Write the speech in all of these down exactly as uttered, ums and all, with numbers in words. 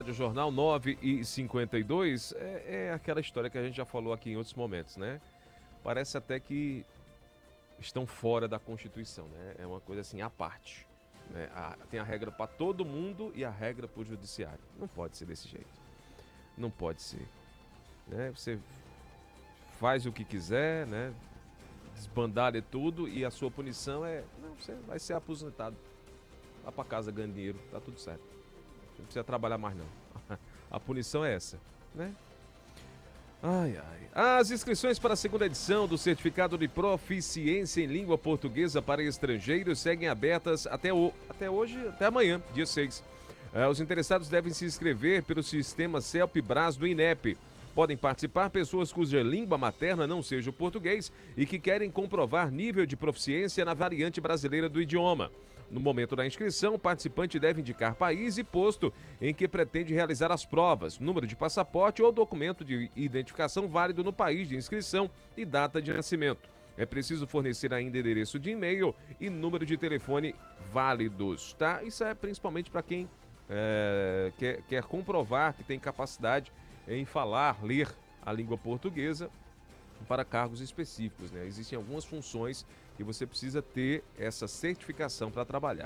O Jornal nove e cinquenta e dois é, é aquela história que a gente já falou aqui em outros momentos, né? Parece até que estão fora da Constituição, né? É uma coisa assim à parte, né? A- tem a regra para todo mundo e a regra para o judiciário. Não pode ser desse jeito. Não pode ser, né? Você faz o que quiser, né? Desbandalha tudo e a sua punição é, não, você vai ser aposentado. Vá para casa ganhando dinheiro, tá tudo certo. Não precisa trabalhar mais não. A punição é essa, né? Ai, ai. As inscrições para a segunda edição do Certificado de Proficiência em Língua Portuguesa para Estrangeiros seguem abertas até, o, até hoje, até amanhã, dia seis. Eh, os interessados devem se inscrever pelo sistema CELP-Bras do INEP. Podem participar pessoas cuja língua materna não seja o português e que querem comprovar nível de proficiência na variante brasileira do idioma. No momento da inscrição, o participante deve indicar país e posto em que pretende realizar as provas, número de passaporte ou documento de identificação válido no país de inscrição e data de nascimento. É preciso fornecer ainda endereço de e-mail e número de telefone válidos, tá? Isso é principalmente para quem é, quer, quer comprovar que tem capacidade em falar, ler a língua portuguesa para cargos específicos, né? Existem algumas funções que você precisa ter essa certificação para trabalhar.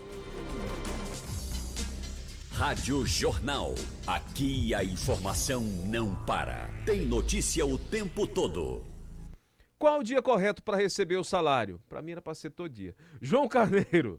Rádio Jornal. Aqui a informação não para. Tem notícia o tempo todo. Qual o dia correto para receber o salário? Para mim era para ser todo dia. João Carneiro.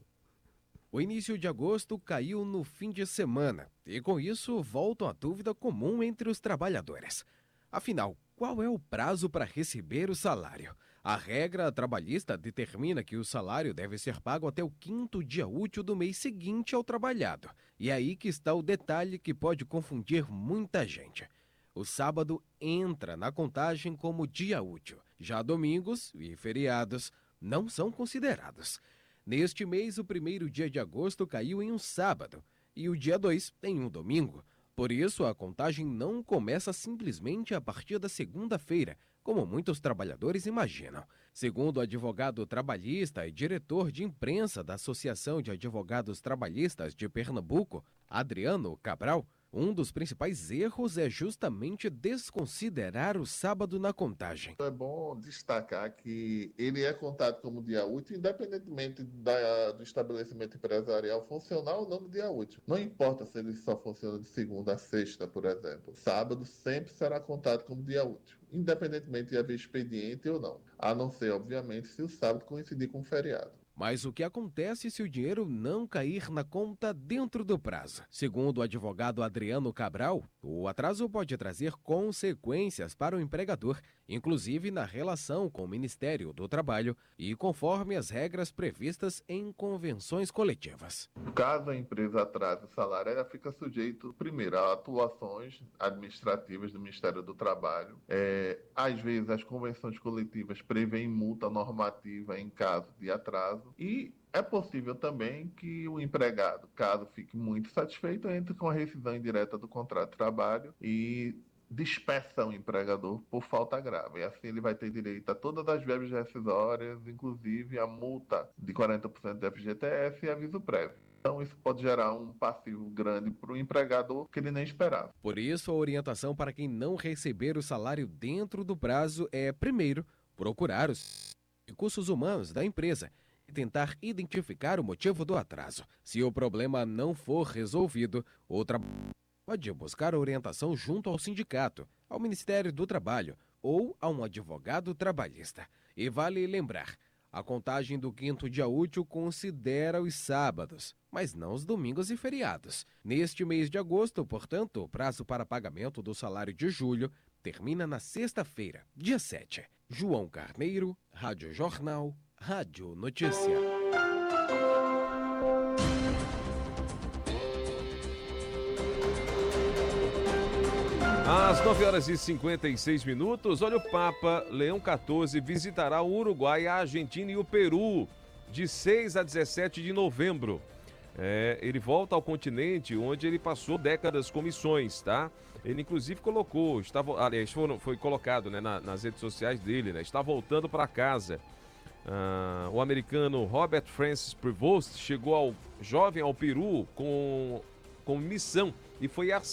O início de agosto caiu no fim de semana e, com isso, volta a dúvida comum entre os trabalhadores. Afinal, qual é o prazo para receber o salário? A regra trabalhista determina que o salário deve ser pago até o quinto dia útil do mês seguinte ao trabalhado. E é aí que está o detalhe que pode confundir muita gente. O sábado entra na contagem como dia útil. Já domingos e feriados não são considerados. Neste mês, o primeiro dia de agosto caiu em um sábado e o dia dois em um domingo. Por isso, a contagem não começa simplesmente a partir da segunda-feira, como muitos trabalhadores imaginam. Segundo o advogado trabalhista e diretor de imprensa da Associação de Advogados Trabalhistas de Pernambuco, Adriano Cabral, um dos principais erros é justamente desconsiderar o sábado na contagem. É bom destacar que ele é contado como dia útil, independentemente da, do estabelecimento empresarial funcionar ou não no dia útil. Não importa se ele só funciona de segunda a sexta, por exemplo. Sábado sempre será contado como dia útil, independentemente de haver expediente ou não. A não ser, obviamente, se o sábado coincidir com o feriado. Mas o que acontece se o dinheiro não cair na conta dentro do prazo? Segundo o advogado Adriano Cabral, o atraso pode trazer consequências para o empregador, inclusive na relação com o Ministério do Trabalho e conforme as regras previstas em convenções coletivas. Caso a empresa atrase o salário, ela fica sujeito, primeiro, a atuações administrativas do Ministério do Trabalho. É, às vezes, as convenções coletivas prevêem multa normativa em caso de atraso. E é possível também que o empregado, caso fique muito satisfeito, entre com a rescisão indireta do contrato de trabalho e despeça o empregador por falta grave. E assim ele vai ter direito a todas as verbas rescisórias, inclusive a multa de quarenta por cento do F G T S e aviso prévio. Então isso pode gerar um passivo grande para o empregador que ele nem esperava. Por isso, a orientação para quem não receber o salário dentro do prazo é, primeiro, procurar os recursos humanos da empresa e tentar identificar o motivo do atraso. Se o problema não for resolvido, o trabalhador pode buscar orientação junto ao sindicato, ao Ministério do Trabalho ou a um advogado trabalhista. E vale lembrar, a contagem do quinto dia útil considera os sábados, mas não os domingos e feriados. Neste mês de agosto, portanto, o prazo para pagamento do salário de julho termina na sexta-feira, dia sete. João Carneiro, Rádio Jornal, Rádio Notícia. Às nove horas e cinquenta e seis minutos, olha o Papa Leão quatorze visitará o Uruguai, a Argentina e o Peru de seis a dezessete de novembro. É, ele volta ao continente onde ele passou décadas com missões, tá? Ele inclusive colocou, estava, aliás, foi, foi colocado, né, na, nas redes sociais dele, né? Está voltando para casa. Ah, o americano Robert Francis Prevost chegou ao jovem ao Peru com, com missão E foi